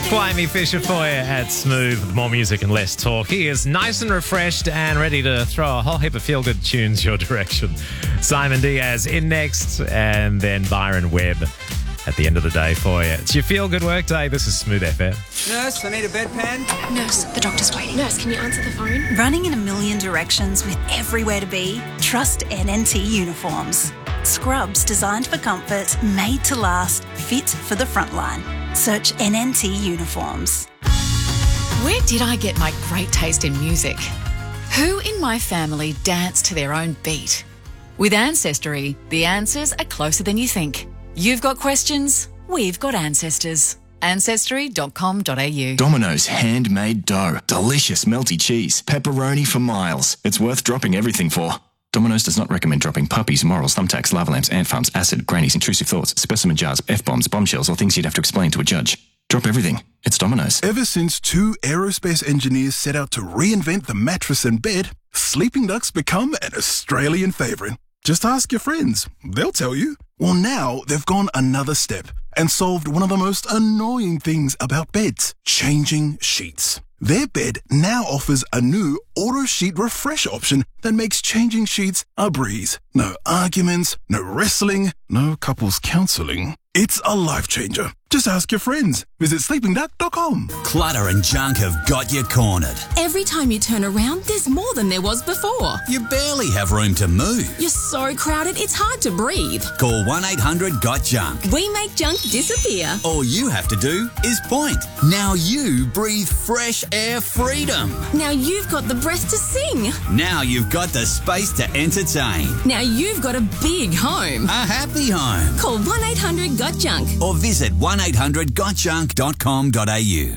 Fly-Me Fisher for you at Smooth with more music and less talk. He is nice and refreshed and ready to throw a whole heap of feel-good tunes your direction. Simon Diaz in next, and then Byron Webb at the end of the day for you. It's your feel-good work day. This is Smooth FM. Nurse, I need a bedpan. Nurse, the doctor's waiting. Nurse, can you answer the phone? Running in a million directions with everywhere to be? Trust NNT Uniforms. Scrubs designed for comfort, made to last, fit for the front line. Search NNT Uniforms. Where did I get my great taste in music? Who in my family danced to their own beat? With Ancestry, the answers are closer than you think. You've got questions, we've got ancestors. Ancestry.com.au. Domino's handmade dough. Delicious melty cheese. Pepperoni for miles. It's worth dropping everything for. Domino's does not recommend dropping puppies, morals, thumbtacks, lava lamps, ant farms, acid, grannies, intrusive thoughts, specimen jars, F-bombs, bombshells, or things you'd have to explain to a judge. Drop everything. It's Domino's. Ever since two aerospace engineers set out to reinvent the mattress and bed, sleeping ducks become an Australian favourite. Just ask your friends. They'll tell you. Well, now they've gone another step and solved one of the most annoying things about beds, changing sheets. Their bed now offers a new auto sheet refresh option that makes changing sheets a breeze. No arguments, no wrestling, no couples counselling. It's a life changer. Just ask your friends. Visit sleepingduck.com. Clutter and junk have got you cornered. Every time you turn around, there's more than there was before. You barely have room to move. You're so crowded, it's hard to breathe. Call 1-800-GOT-JUNK. We make junk disappear. All you have to do is point. Now you breathe fresh air freedom. Now you've got the breath to sing. Now you've got the space to entertain. Now you've got a big home. A happy home. Call 1-800-GOT-JUNK. Or visit 1-800-GOTJUNK.com.au.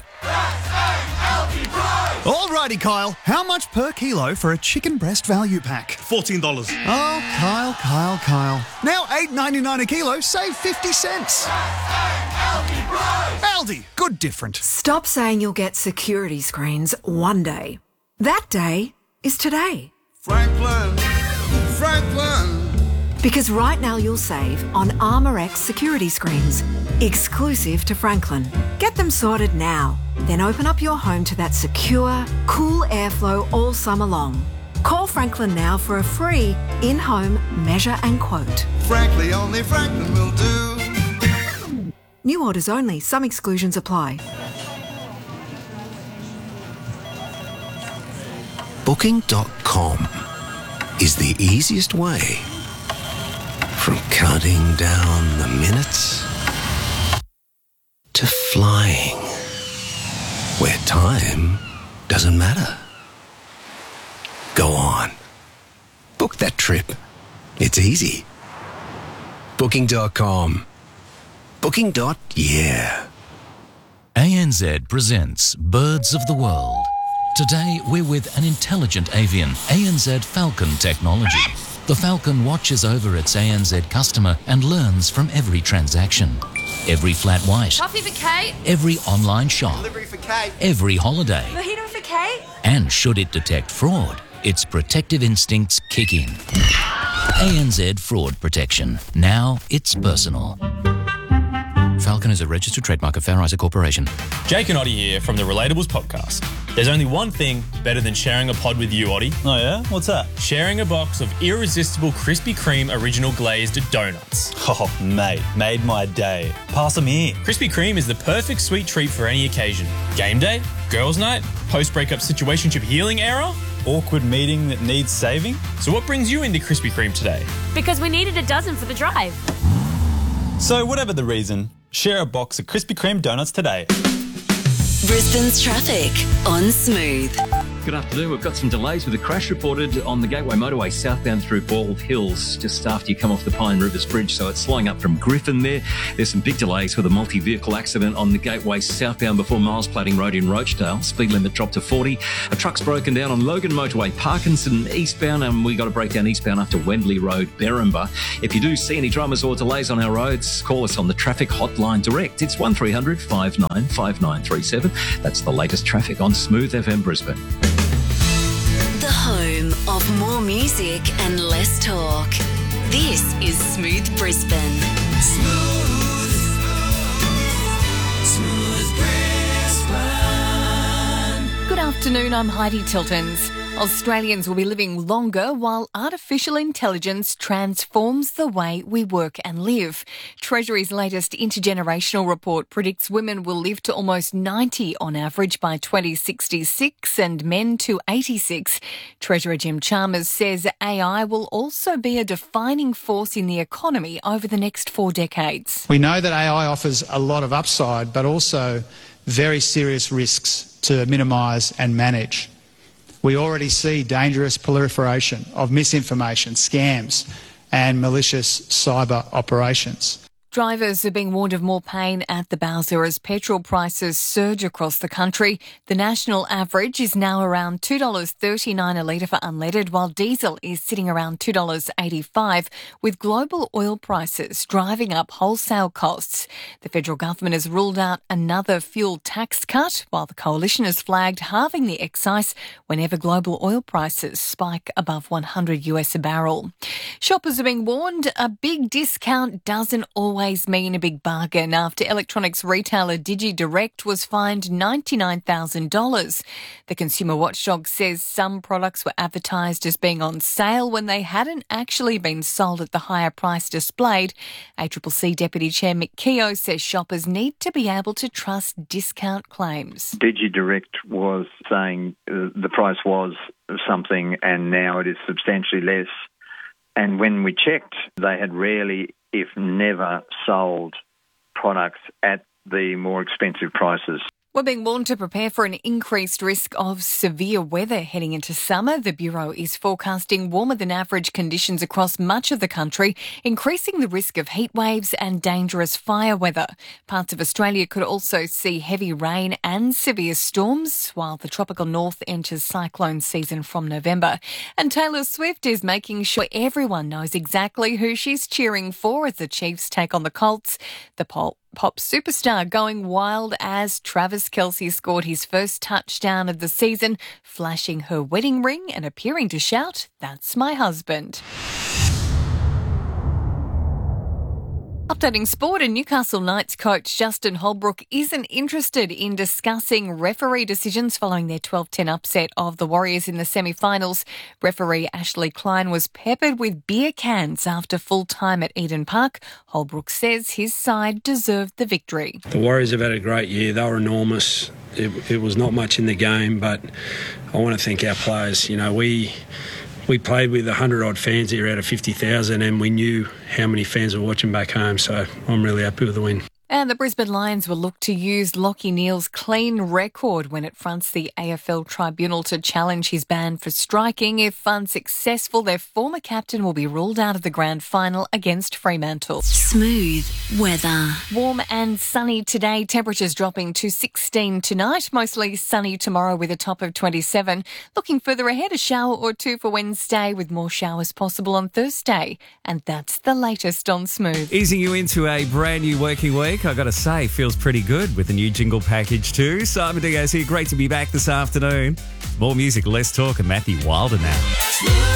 Alrighty, Kyle. How much per kilo for a chicken breast value pack? $14. Oh, Kyle. Now $8.99 a kilo, save 50 cents. Aldi, good different. Stop saying you'll get security screens one day. That day is today. Franklin. Because right now you'll save on ArmorX security screens, exclusive to Franklin. Get them sorted now. Then open up your home to that secure, cool airflow all summer long. Call Franklin now for a free in-home measure and quote. Frankly, only Franklin will do. New orders only. Some exclusions apply. Booking.com is the easiest way from counting down the minutes to flying where time doesn't matter. Go on. Book that trip. It's easy. Booking.com. Booking.yeah. ANZ presents Birds of the World. Today we're with an intelligent avian, ANZ Falcon technology. The Falcon watches over its ANZ customer and learns from every transaction. Every flat white. Coffee for Kate. Every online shop. Delivery for Kate. Every holiday. Mojito for Kate. And should it detect fraud, its protective instincts kick in. ANZ Fraud Protection. Now it's personal. Falcon is a registered trademark of Fair Isaac Corporation. Jake and Oddie here from the Relatables podcast. There's only one thing better than sharing a pod with you, Oddie. Oh yeah? What's that? Sharing a box of irresistible Krispy Kreme original glazed donuts. Oh, mate, made my day. Pass them here. Krispy Kreme is the perfect sweet treat for any occasion. Game day, girls' night, post-breakup situationship healing era, awkward meeting that needs saving. So what brings you into Krispy Kreme today? Because we needed a dozen for the drive. So whatever the reason, share a box of Krispy Kreme donuts today. Brisbane's traffic on Smooth. Good afternoon. We've got some delays with a crash reported on the Gateway Motorway southbound through Bald Hills just after you come off the Pine Rivers Bridge. So it's slowing up from Griffin there. There's some big delays with a multi-vehicle accident on the Gateway southbound before Miles Plating Road in Rochdale. Speed limit dropped to 40. A truck's broken down on Logan Motorway, Parkinson eastbound, and we got a breakdown eastbound after Wendley Road, Berrimba. If you do see any dramas or delays on our roads, call us on the traffic hotline direct. It's 1300 59 5937. That's the latest traffic on Smooth FM Brisbane. The home of more music and less talk. This is Smooth Brisbane. Smooth Brisbane. afternoon, I'm Heidi Tiltons. Australians will be living longer while artificial intelligence transforms the way we work and live. Treasury's latest intergenerational report predicts women will live to almost 90 on average by 2066 and men to 86. Treasurer Jim Chalmers says AI will also be a defining force in the economy over the next 4 decades. We know that AI offers a lot of upside, but also very serious risks to minimise and manage. We already see dangerous proliferation of misinformation, scams and malicious cyber operations. Drivers are being warned of more pain at the bowser as petrol prices surge across the country. The national average is now around $2.39 a litre for unleaded, while diesel is sitting around $2.85, with global oil prices driving up wholesale costs. The federal government has ruled out another fuel tax cut, while the coalition has flagged halving the excise whenever global oil prices spike above $100 a barrel. Shoppers are being warned a big discount doesn't always mean a big bargain after electronics retailer DigiDirect was fined $99,000. The consumer watchdog says some products were advertised as being on sale when they hadn't actually been sold at the higher price displayed. ACCC Deputy Chair Mick Keogh says shoppers need to be able to trust discount claims. DigiDirect was saying the price was something and now it is substantially less. And when we checked, they had rarely, if never, sold products at the more expensive prices. We're being warned to prepare for an increased risk of severe weather heading into summer. The Bureau is forecasting warmer than average conditions across much of the country, increasing the risk of heat waves and dangerous fire weather. Parts of Australia could also see heavy rain and severe storms, while the tropical north enters cyclone season from November. And Taylor Swift is making sure everyone knows exactly who she's cheering for as the Chiefs take on the Colts. The pop superstar going wild as Travis Kelce scored his first touchdown of the season, flashing her wedding ring and appearing to shout, "That's my husband." Updating sport, and Newcastle Knights coach Justin Holbrook isn't interested in discussing referee decisions following their 12-10 upset of the Warriors in the semi-finals. Referee Ashley Klein was peppered with beer cans after full time at Eden Park. Holbrook says his side deserved the victory. The Warriors have had a great year. They were enormous. It was not much in the game, but I want to thank our players. You know, we played with 100-odd fans here out of 50,000 and we knew how many fans were watching back home, so I'm really happy with the win. And the Brisbane Lions will look to use Lachie Neale's clean record when it fronts the AFL Tribunal to challenge his ban for striking. If unsuccessful, their former captain will be ruled out of the grand final against Fremantle. Smooth weather. Warm and sunny today, temperatures dropping to 16 tonight, mostly sunny tomorrow with a top of 27. Looking further ahead, a shower or two for Wednesday with more showers possible on Thursday. And that's the latest on Smooth. Easing you into a brand new working week. I got to say, feels pretty good with the new jingle package too. Simon Diaz here. Great to be back this afternoon. More music, less talk, and Matthew Wilder now.